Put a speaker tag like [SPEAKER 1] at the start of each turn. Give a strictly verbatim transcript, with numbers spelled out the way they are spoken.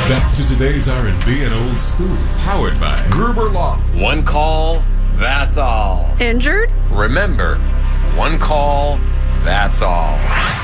[SPEAKER 1] Back to today's R and B and old school, powered by Gruber Law.
[SPEAKER 2] One call, that's all.
[SPEAKER 3] Injured?
[SPEAKER 2] Remember, one call, that's all.